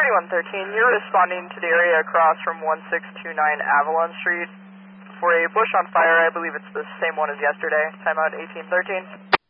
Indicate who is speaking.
Speaker 1: 3113, you're responding to the area across from 1629 Avalon Street for a bush on fire. I believe it's the same one as yesterday. Timeout 1813.